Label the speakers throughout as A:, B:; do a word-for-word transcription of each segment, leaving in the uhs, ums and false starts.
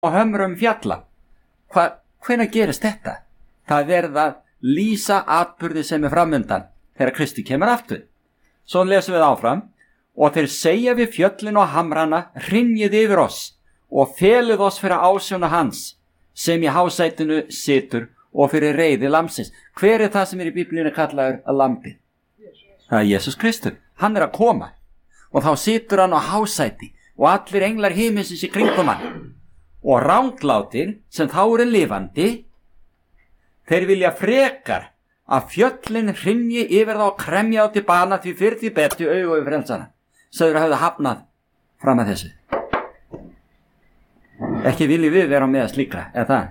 A: og hömrum fjalla. Hva, hvenær gerist þetta? Það verða að lýsa atburði sem er framundan þegar Kristi kemur aftur. Svo lesum við áfram. Og þeir segja við fjöllin og hamrana, hrynjið yfir oss og felið oss fyrir ásjóna hans sem í hásætinu situr og fyrir reiði lamsins. Hver er það sem er í Biblíunni kallaður að lambi? Það er Jesus Kristur. Hann er að koma og þá situr hann á hásæti og allir englar himinsins í kringum hann. Og ranglátir sem þá eru lifandi, þeir vilja frekar að fjöllin hrynji yfir þá og kremja á til bana því fyrir því betu augu yfir frelsana. Söður hafði hafnað fram að þessu. Ekki viljum við vera með slíkra, eða það?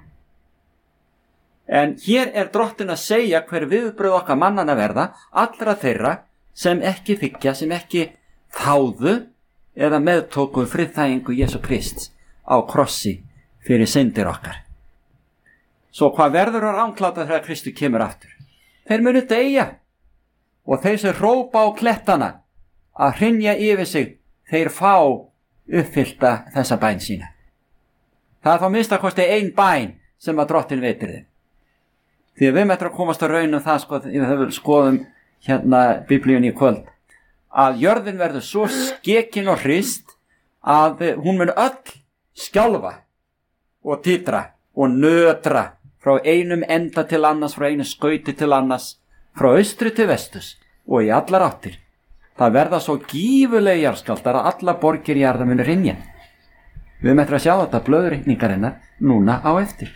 A: En hér er Drottinn að segja hver viðbröð okkar mannana verða, allra þeirra sem ekki þykja, sem ekki þáðu eða meðtóku friðþægingu Jesú Krists á krossi fyrir syndir okkar. Svo hvað verður að ránkláta þegar Kristu kemur aftur? Þeir munu deyja og þeir sem hrópa á klettana að hrynja yfir sig, þeir fá uppfyllta þessa bæn sína. Það er þá minnst að kosti ein bæn sem að Drottinn veitir þeim. Því að við meðtum að komast að raun um það, sko, við skoðum hérna Biblíunni í kvöld, að jörðin verður svo skekin og hrist að hún mun öll skjálfa og titra og nötra frá einum enda til annars, frá einu skauti til annars, frá austri til vestus og í allar áttir. Það verða svo gífulegi jarðskjálftar að alla borgir jarða munu hrynja. Við meðtum að sjá þetta blöðrykningarinnar núna á eftir.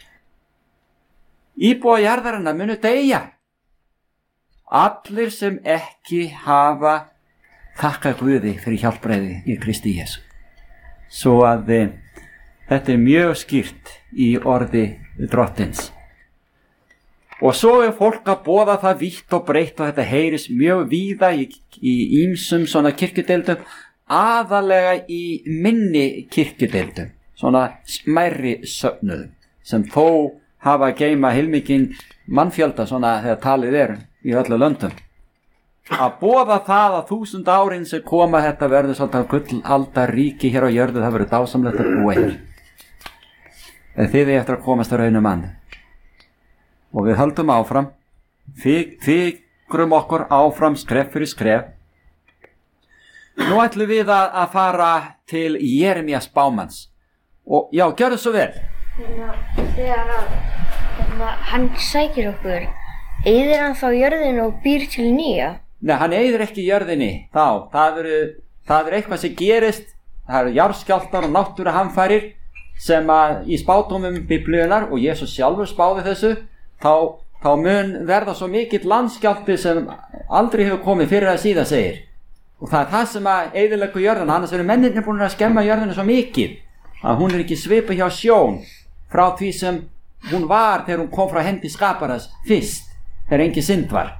A: Íbúa jarðarinnar munu deyja. Allir sem ekki hafa þakkað Guði fyrir hjálpræði í Kristi Jesú. Svo að e, þetta er mjög skýrt í orði Drottins. Og svo er fólk að boða það vítt og breytt og þetta heyris mjög víða í, í ýmsum svona kirkjudeildum, aðalega í minni kirkjudeildum, svona smærri söfnuðum, sem þó hafa að geyma heilmikinn mannfjölda svona þegar talið er í öllu löndum. Að boða það að þúsund árin sem koma þetta verður svolítið gullaldar ríki hér á jörðu, það verður dásamlegt að búa hér. En þið er eftir að komast að raunum annað. Og við höldum áfram, fikrum okkur áfram skref fyrir skref. Nú ætlum við að, að fara til Jeremías spámanns. Og já, gjörðu svo vel.
B: Þegar hann sækir okkur, eyðir hann þá jörðinu og býr til nýja?
A: Nei, hann eyðir ekki jörðinni þá. Það eru, það er eitthvað sem gerist, það eru jarðskjálftar og náttúruhamfarir sem að í spádómum Biblíunnar, og Jesús sjálfur spáði þessu, Þá, þá mun verða svo mikill landskjálfti sem aldrei hefur komið fyrir að síðan segir. Og það er það sem að eyðileggur jörðina, annars eru mennirnir búin að skemma jörðina svo mikið að hún er ekki svipað hjá sjón frá því sem hún var þegar hún kom frá hendi skaparas fyrst, þegar engin synd var.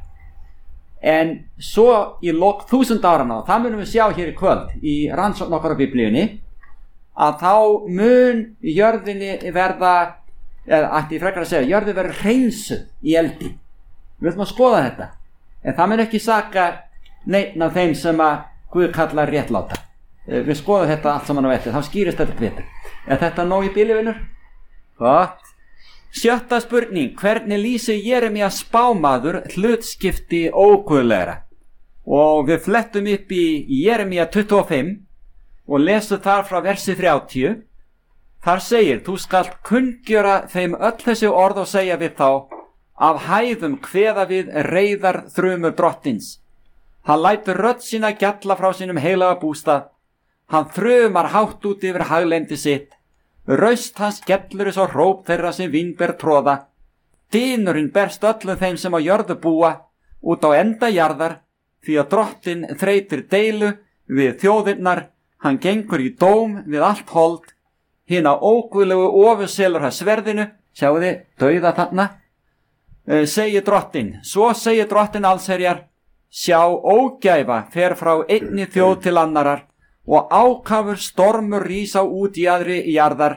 A: En svo í lok þúsund árana, og það munum við sjá hér í kvöld í rannsókn okkar á Biblíunni, að þá mun jörðinni verða, eða ætti ég frekar að segja, jörðu verður hreinsuð í eldi. Við ætlum að skoða þetta, en það mun ekki saka neinn af þeim sem að Guð kallar réttláta. Við skoðum þetta allt saman á eftir, þá skýrist þetta betur. Er þetta nóg í bili, vinur? Gott. Sjötta spurning, hvernig lýsir Jeremías spámaður hlutskipti óguðlegra? Og við flettum upp í Jeremía tuttugu og fimm og lesum þar frá versi þrjátíu. Þar segir, þú skalt kunngjöra þeim öll þessi orð og segja við þá, af hæðum kveða við reiðar þrumur Drottins. Hann lætur rödd sína gjalla frá sínum heilaga bústað. Hann þrumar hátt út yfir haglendi sitt. Raust hans skellur eins og hróp þeirra sem vínber tróða. Dynurinn berst öllum þeim sem á jörðu búa, út á enda jarðar, því að Drottinn þreytir deilu við þjóðirnar, hann gengur í dóm við allt hold. Hina óguðlegu ofurselur að sverðinu, sjáu þið, dauða þarna, e, segir Drottinn, svo segir Drottinn allsherjar, sjá ógæfa fer frá einni þjóð til annarar og ákafur stormur rísa út í aðri jarðar.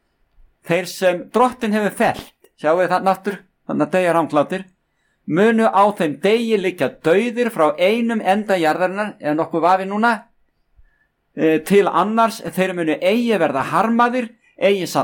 A: Þeir sem Drottinn hefur fellt, sjáu þið þarna aftur, þannig að deyja ránklátir, munu á þeim degi liggja dauðir frá einum enda jarðarinnar, eða nokkuð vafi núna, til annars þeir munu eigi verða harmaðir, eigi